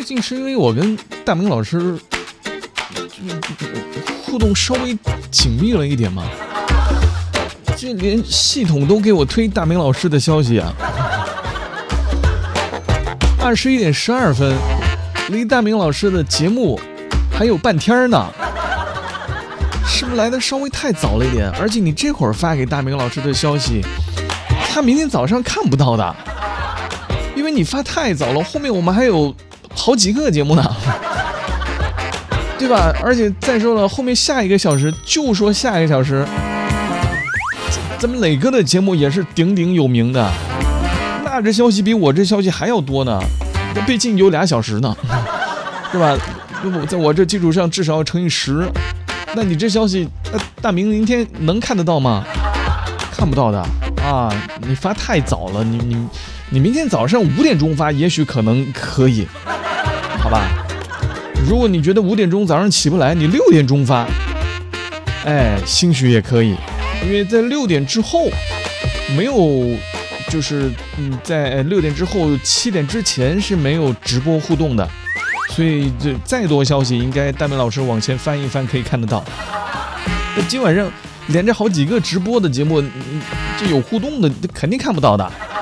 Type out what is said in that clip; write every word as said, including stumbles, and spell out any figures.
最近是因为我跟大明老师互动稍微紧密了一点嘛，就连系统都给我推大明老师的消息啊。二十一点十二分，离大明老师的节目还有半天呢，是不是来的稍微太早了一点？而且你这会儿发给大明老师的消息，他明天早上看不到的，因为你发太早了，后面我们还有好几个节目呢，对吧？而且再说了，后面下一个小时就说下一个小时，咱们磊哥的节目也是鼎鼎有名的，那这消息比我这消息还要多呢，毕竟有俩小时呢，对吧？在我这基础上至少要乘以十，那你这消息，呃、大明明天能看得到吗？看不到的啊！你发太早了，你你你明天早上五点钟发，也许可能可以，好吧？如果你觉得五点钟早上起不来，你六点钟发，哎，兴许也可以，因为在六点之后没有，就是嗯，在六点之后七点之前是没有直播互动的。所以这再多消息，应该大明老师往前翻一翻可以看得到。那今晚上连着好几个直播的节目，这有互动的肯定看不到的。